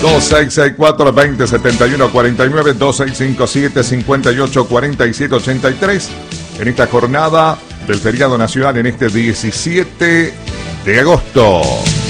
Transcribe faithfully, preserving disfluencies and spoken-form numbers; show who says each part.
Speaker 1: dos seis seis cuatro, dos cero siete uno cuatro nueve, dos seis cinco siete, cinco ocho cuatro siete ocho tres. En esta jornada del feriado nacional, en este diecisiete de agosto.